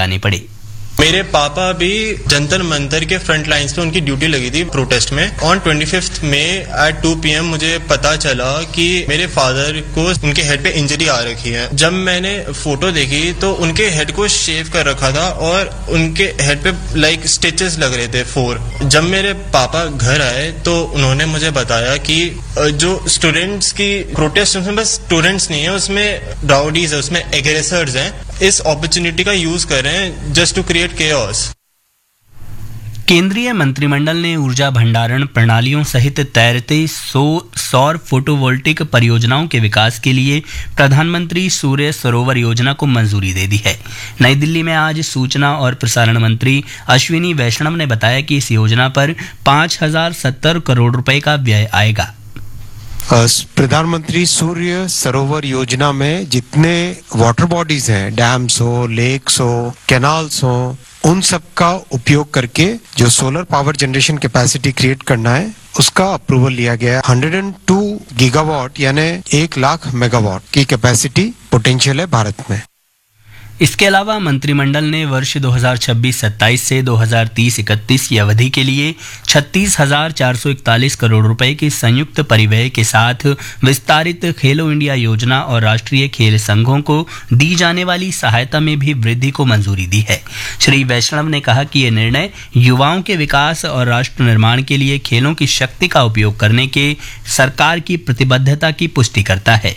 लगाने पड़े। मेरे पापा भी जंतर मंतर के फ्रंट लाइंस पे उनकी ड्यूटी लगी थी प्रोटेस्ट में। ऑन 25 मई एट 2 PM मुझे पता चला कि मेरे फादर को उनके हेड पे इंजरी आ रखी है। जब मैंने फोटो देखी तो उनके हेड को शेव कर रखा था और उनके हेड पे स्टिचेस लग रहे थे 4। जब मेरे पापा घर आए तो उन्होंने मुझे बताया कि जो स्टूडेंट्स की प्रोटेस्ट, उसमें बस स्टूडेंट्स नहीं है, उसमें राउडीज है, उसमें एग्रेसर्स हैं, इस अपॉर्चुनिटी का यूज कर रहे हैं जस्ट टू क्रिएट केओस। केंद्रीय मंत्रिमंडल ने ऊर्जा भंडारण प्रणालियों सहित तैरते सौर फोटोवोल्टिक परियोजनाओं के विकास के लिए प्रधानमंत्री सूर्य सरोवर योजना को मंजूरी दे दी है। नई दिल्ली में आज सूचना और प्रसारण मंत्री अश्विनी वैष्णव ने बताया कि इस योजना पर 5070 करोड़ रुपए का व्यय आएगा। प्रधानमंत्री सूर्य सरोवर योजना में जितने वाटर बॉडीज हैं, डैम्स हो, लेक्स हो, कैनाल्स हो, उन सब का उपयोग करके जो solar power generation capacity create करना है उसका अप्रूवल लिया गया है। 102 गीगावाट यानी 1 लाख मेगावाट की कैपेसिटी पोटेंशियल है भारत में। इसके अलावा मंत्रिमंडल ने वर्ष 2026-27 से 2030-31 की अवधि के लिए 36,441 करोड़ रुपए के संयुक्त परिव्यय के साथ विस्तारित खेलो इंडिया योजना और राष्ट्रीय खेल संघों को दी जाने वाली सहायता में भी वृद्धि को मंजूरी दी है। श्री वैष्णव ने कहा कि यह निर्णय युवाओं के विकास और राष्ट्र निर्माण के लिए खेलों की शक्ति का उपयोग करने के सरकार की प्रतिबद्धता की पुष्टि करता है।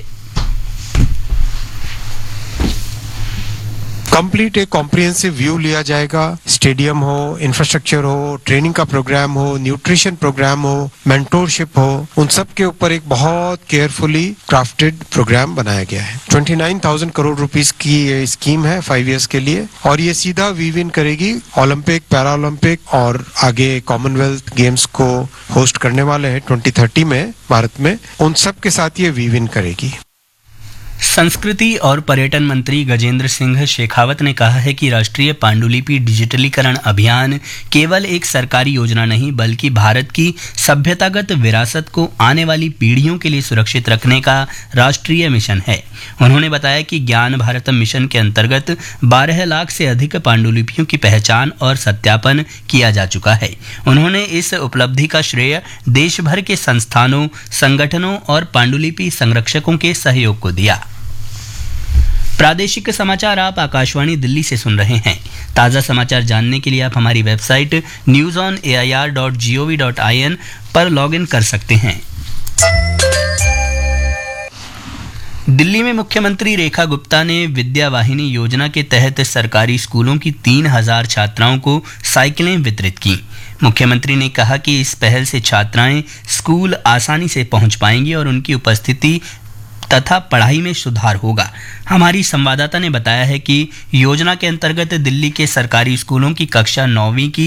कंप्लीट एक कॉम्प्रिहेंसिव व्यू लिया जाएगा। स्टेडियम हो, इंफ्रास्ट्रक्चर हो, ट्रेनिंग का प्रोग्राम हो, न्यूट्रिशन प्रोग्राम हो, मेंटोरशिप हो, उन सब के ऊपर एक बहुत केयरफुली क्राफ्टेड प्रोग्राम बनाया गया है। 29,000 करोड़ रुपीस की ये स्कीम है 5 इयर्स के लिए और ये सीधा वीव इन करेगी ओलंपिक, पैरा ओलंपिक और आगे कॉमनवेल्थ गेम्स को होस्ट करने वाले हैं 2030 में भारत में, उन सब के साथ ये वीव इन करेगी। संस्कृति और पर्यटन मंत्री गजेंद्र सिंह शेखावत ने कहा है कि राष्ट्रीय पांडुलिपि डिजिटलीकरण अभियान केवल एक सरकारी योजना नहीं बल्कि भारत की सभ्यतागत विरासत को आने वाली पीढ़ियों के लिए सुरक्षित रखने का राष्ट्रीय मिशन है। उन्होंने बताया कि ज्ञान भारतम मिशन के अंतर्गत 12 लाख से अधिक पांडुलिपियों की पहचान और सत्यापन किया जा चुका है। उन्होंने इस उपलब्धि का श्रेय देश भर के संस्थानों, संगठनों और पांडुलिपि संरक्षकों के सहयोग को दिया। प्रादेशिक समाचार आप आकाशवाणी दिल्ली से सुन रहे हैं। ताज़ा समाचार जानने के लिए आप हमारी वेबसाइट newsonair.gov.in पर लॉगिन कर सकते हैं। दिल्ली में मुख्यमंत्री रेखा गुप्ता ने विद्या वाहिनी योजना के तहत सरकारी स्कूलों की 3,000 छात्राओं को साइकिलें वितरित की। मुख्यमंत्री ने कहा कि इस पहल से छात्राएं स्कूल आसानी से पहुंच पाएंगी और उनकी उपस्थिति तथा पढ़ाई में सुधार होगा। हमारी संवाददाता ने बताया है कि योजना के अंतर्गत दिल्ली के सरकारी स्कूलों की कक्षा 9वीं की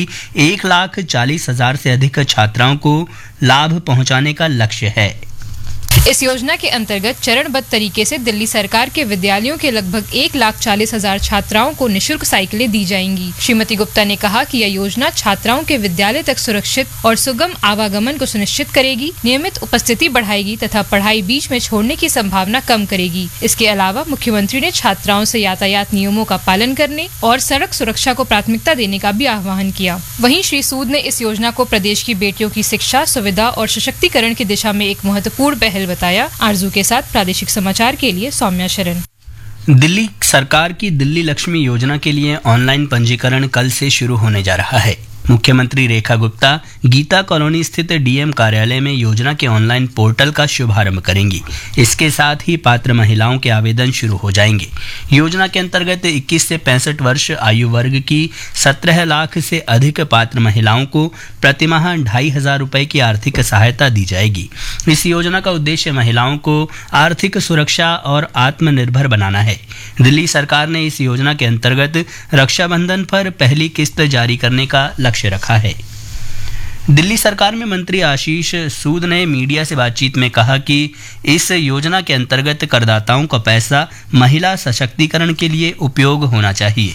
1,40,000 से अधिक छात्राओं को लाभ पहुंचाने का लक्ष्य है। इस योजना के अंतर्गत चरणबद्ध तरीके से दिल्ली सरकार के विद्यालयों के लगभग 1,40,000 छात्राओं को निशुल्क साइकिलें दी जाएंगी। श्रीमती गुप्ता ने कहा कि यह योजना छात्राओं के विद्यालय तक सुरक्षित और सुगम आवागमन को सुनिश्चित करेगी, नियमित उपस्थिति बढ़ाएगी तथा पढ़ाई बीच में छोड़ने की संभावना कम करेगी। इसके अलावा मुख्यमंत्री ने छात्राओं से यातायात नियमों का पालन करने और सड़क सुरक्षा को प्राथमिकता देने का भी आह्वान किया। वहीं श्री सूद ने इस योजना को प्रदेश की बेटियों की शिक्षा, सुविधा और सशक्तिकरण की दिशा में एक महत्वपूर्ण पहल बताया। आरजू के साथ प्रादेशिक समाचार के लिए सौम्या शरण। दिल्ली सरकार की दिल्ली लक्ष्मी योजना के लिए ऑनलाइन पंजीकरण कल से शुरू होने जा रहा है। मुख्यमंत्री रेखा गुप्ता गीता कॉलोनी स्थित डीएम कार्यालय में योजना के ऑनलाइन पोर्टल का शुभारंभ करेंगी। इसके साथ ही पात्र महिलाओं के आवेदन शुरू हो जाएंगे। योजना के अंतर्गत 21 से 65 वर्ष आयु वर्ग की 17 लाख से अधिक पात्र महिलाओं को प्रतिमाह 2,500 रुपए की आर्थिक सहायता दी जाएगी। इस योजना का उद्देश्य महिलाओं को आर्थिक सुरक्षा और आत्मनिर्भर बनाना है। दिल्ली सरकार ने इस योजना के अंतर्गत रक्षाबंधन पर पहली किस्त जारी करने का लक्ष्य रखा है। दिल्ली सरकार में मंत्री आशीष सूद ने मीडिया से बातचीत में कहा कि इस योजना के अंतर्गत करदाताओं का पैसा महिला सशक्तिकरण के लिए उपयोग होना चाहिए।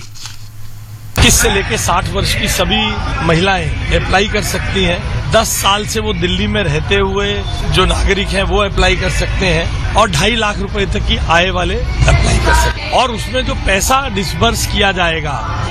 21 से लेकर 60 वर्ष की सभी महिलाएं अप्लाई कर सकती हैं। 10 साल से वो दिल्ली में रहते हुए जो नागरिक हैं वो अप्लाई कर सकते हैं और 2.5 लाख रुपए तक की आय वाले अप्लाई कर सकते हैं। और उसमें जो पैसा डिसबर्स किया जाएगा